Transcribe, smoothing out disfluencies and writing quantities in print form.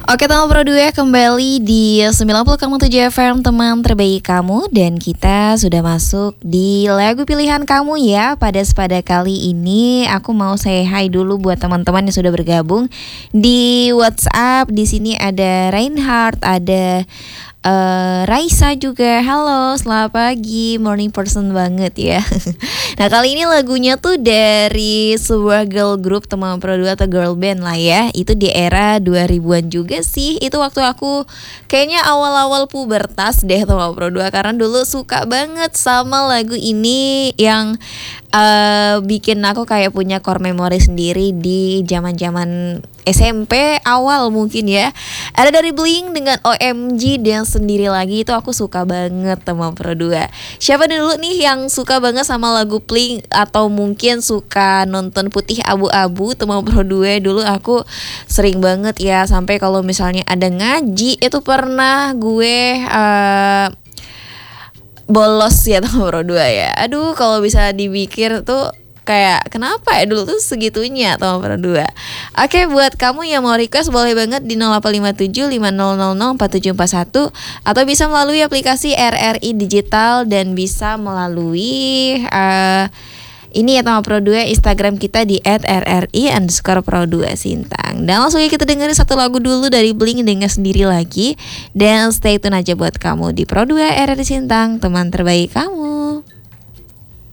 Oke, teman Pro 2 kembali di 90,7 FM, teman terbaik kamu. Dan kita sudah masuk di lagu pilihan kamu ya. Pada kali ini aku mau say hi dulu buat teman-teman yang sudah bergabung di WhatsApp. Di sini ada Reinhardt, ada Raisa juga. Halo, selamat pagi, morning person banget ya. Nah, kali ini lagunya tuh dari sebuah girl group, teman Pro 2 atau girl band lah ya. Itu di era 2000-an juga sih. Itu waktu aku kayaknya awal-awal pubertas deh, teman Pro 2, karena dulu suka banget sama lagu ini yang bikin aku kayak punya core memory sendiri di zaman-zaman SMP awal mungkin ya. Ada dari Blink dengan OMG dan Sendiri Lagi, itu aku suka banget, teman Pro 2. Siapa dulu nih yang suka banget sama lagu Blink atau mungkin suka nonton Putih Abu-Abu, teman Pro 2? Dulu aku sering banget ya, sampai kalau misalnya ada ngaji itu pernah gue bolos ya, teman Pro 2 ya. Aduh, kalau bisa dipikir tuh kayak kenapa ya dulu tuh segitunya, teman Pro 2. Oke, buat kamu yang mau request boleh banget di 0857 5000 4741 atau bisa melalui aplikasi RRI Digital dan bisa melalui ini ya, teman Pro 2, Instagram kita di @rri_pro2sintang. Dan langsung aja kita dengerin satu lagu dulu dari Blink dengan Sendiri Lagi. Dan stay tune aja buat kamu di Pro 2 RRI Sintang, teman terbaik kamu.